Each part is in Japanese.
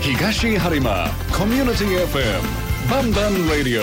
東播磨コミュニティ FM バンバンラディ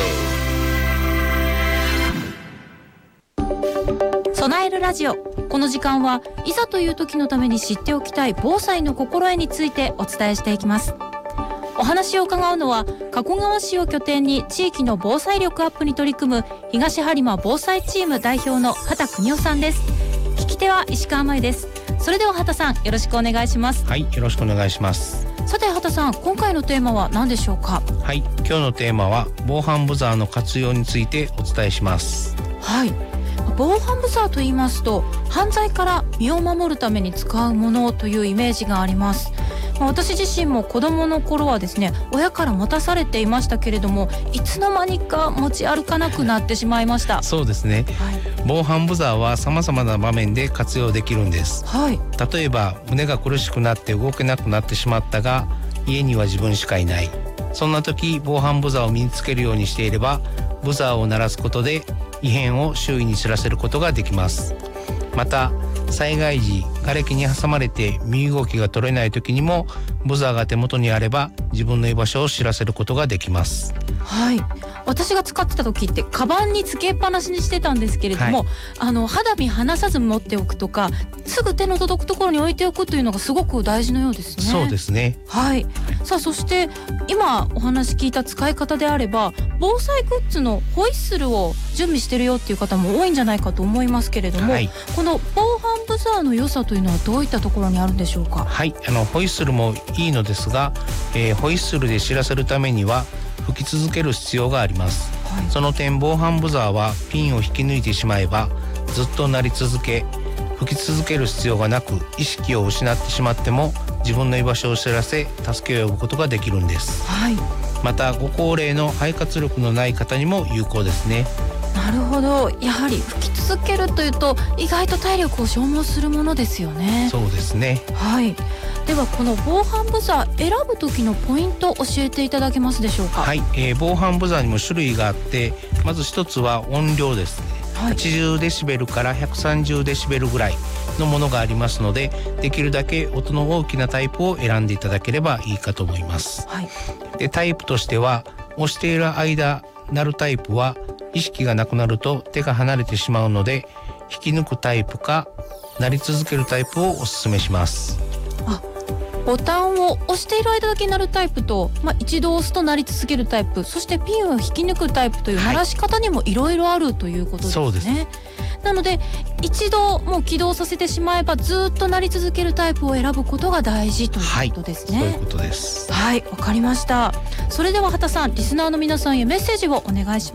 オ。備えるラジオ。この時間はいざという時のために知っておきたい防災の心得についてお伝えしていきます。お話を伺うのは加古川市を拠点に地域の防災力アップに取り組む東播磨防災チーム代表の畑邦夫さんです。聞き手は石川舞です。それでは畑さん、よろしくお願いします。 はい、よろしくお願いします。 さて畑さん、今回のテーマは何でしょうか？ はい、今日のテーマは防犯ブザーの活用についてお伝えします。 はい、防犯ブザーと言いますと犯罪から身を守るために使うものというイメージがあります。私自身も子供の頃はですね、親から持たされていましたけれども、いつの間にか持ち歩かなくなってしまいました。 そうですね、はい、防犯ブザーは様々な場面で活用できるんです、はい、例えば胸が苦しくなって動けなくなってしまったが家には自分しかいない、そんな時防犯ブザーを身につけるようにしていればブザーを鳴らすことで異変を周囲に知らせることができます。また災害時瓦礫に挟まれて身動きが取れない時にもブザーが手元にあれば自分の居場所を知らせることができます。 はい、私が使ってた時ってカバンにつけっぱなしにしてたんですけれども、はい、肌身離さず持っておくとかすぐ手の届くところに置いておくというのがすごく大事のようですね。 そうですね、 はい、さあそして今お話聞いた使い方であれば防災グッズのホイッスルを準備してるよっていう方も多いんじゃないかと思いますけれども、はい、この防犯ブザーの良さというのはどういったところにあるんでしょうか？ はい、ホイッスルもいいのですが、ホイッスルで知らせるためには吹き続ける必要があります、はい、その点防犯ブザーはピンを引き抜いてしまえばずっと鳴り続け吹き続ける必要がなく意識を失ってしまっても自分の居場所を知らせ助けを呼ぶことができるんです、はい、またご高齢の肺活力のない方にも有効ですね。 なるほど、やはり吹き続けるというと意外と体力を消耗するものですよね。 そうですね、 はい、ではこの防犯ブザー選ぶ時のポイント教えていただけますでしょうか？ はい、防犯ブザーにも種類があってまず一つは音量ですね、はい、80デシベルから130デシベルぐらいのものがありますのでできるだけ音の大きなタイプを選んでいただければいいかと思います、はい、でタイプとしては押している間鳴るタイプは意識がなくなると手が離れてしまうので引き抜くタイプか鳴り続けるタイプをお勧めします。 ボタンを押している間だけ鳴るタイプと、一度押すと鳴り続けるタイプ、そしてピンを引き抜くタイプという鳴らし方にもいろいろあるということですね、はい、そうです。なので一度もう起動させてしまえばずっと鳴り続けるタイプを選ぶことが大事ということですね。 はい、そういうことです。 はい、わかりました。それでは畑さん、リスナーの皆さんへメッセージをお願いします。